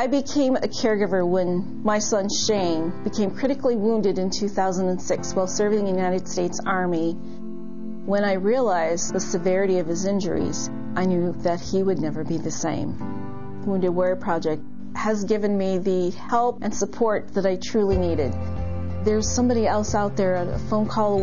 I became a caregiver when my son Shane became critically wounded in 2006 while serving in the United States Army. When I realized the severity of his injuries, I knew that he would never be the same. Wounded Warrior Project has given me the help and support that I truly needed. There's somebody else out there, a phone call away.